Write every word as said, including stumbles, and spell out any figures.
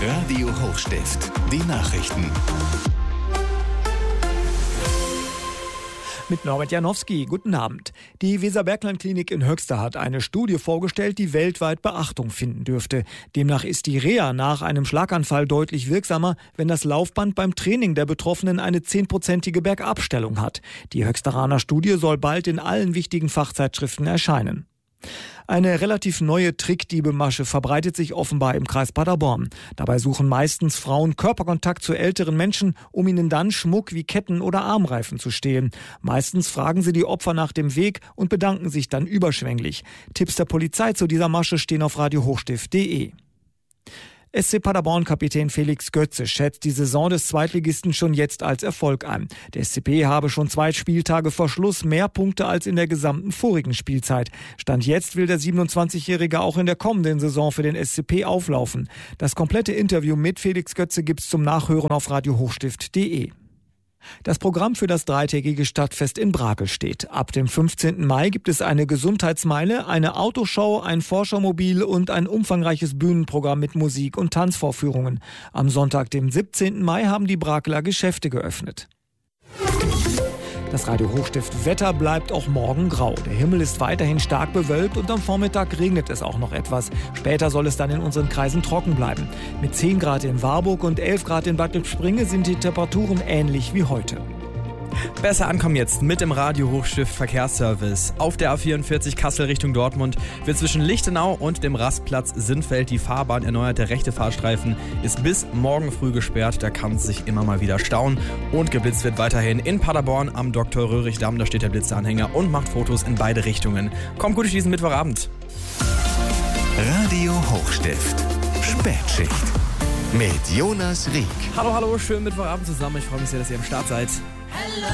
Radio Hochstift, die Nachrichten. Mit Norbert Janowski, guten Abend. Die Weser-Bergland-Klinik in Höxter hat eine Studie vorgestellt, die weltweit Beachtung finden dürfte. Demnach ist die Reha nach einem Schlaganfall deutlich wirksamer, wenn das Laufband beim Training der Betroffenen eine zehnprozentige Bergabstellung hat. Die Höxteraner Studie soll bald in allen wichtigen Fachzeitschriften erscheinen. Eine relativ neue Trickdiebemasche verbreitet sich offenbar im Kreis Paderborn. Dabei suchen meistens Frauen Körperkontakt zu älteren Menschen, um ihnen dann Schmuck wie Ketten oder Armreifen zu stehlen. Meistens fragen sie die Opfer nach dem Weg und bedanken sich dann überschwänglich. Tipps der Polizei zu dieser Masche stehen auf radio hochstift punkt de. S C Paderborn-Kapitän Felix Götze schätzt die Saison des Zweitligisten schon jetzt als Erfolg ein. Der S C P habe schon zwei Spieltage vor Schluss mehr Punkte als in der gesamten vorigen Spielzeit. Stand jetzt will der siebenundzwanzigjährige auch in der kommenden Saison für den S C P auflaufen. Das komplette Interview mit Felix Götze gibt's zum Nachhören auf radio hochstift punkt de. Das Programm für das dreitägige Stadtfest in Brakel steht. Ab dem fünfzehnten Mai gibt es eine Gesundheitsmeile, eine Autoshow, ein Forschermobil und ein umfangreiches Bühnenprogramm mit Musik- und Tanzvorführungen. Am Sonntag, dem siebzehnten Mai, haben die Brakeler Geschäfte geöffnet. Das Radio Hochstift Wetter bleibt auch morgen grau. Der Himmel ist weiterhin stark bewölkt und am Vormittag regnet es auch noch etwas. Später soll es dann in unseren Kreisen trocken bleiben. Mit zehn Grad in Warburg und elf Grad in Bad Lippspringe sind die Temperaturen ähnlich wie heute. Besser ankommen jetzt mit dem Radio Hochstift Verkehrsservice. Auf der A vierundvierzig Kassel Richtung Dortmund wird zwischen Lichtenau und dem Rastplatz Sinnfeld die Fahrbahn erneuert. Der rechte Fahrstreifen ist bis morgen früh gesperrt. Da kann es sich immer mal wieder stauen. Und geblitzt wird weiterhin in Paderborn am Doktor Röhrig-Damm. Da steht der Blitzeanhänger und macht Fotos in beide Richtungen. Kommt gut durch diesen Mittwochabend. Radio Hochstift, Spätschicht mit Jonas Rieck. Hallo, hallo, schönen Mittwochabend zusammen. Ich freue mich sehr, dass ihr am Start seid.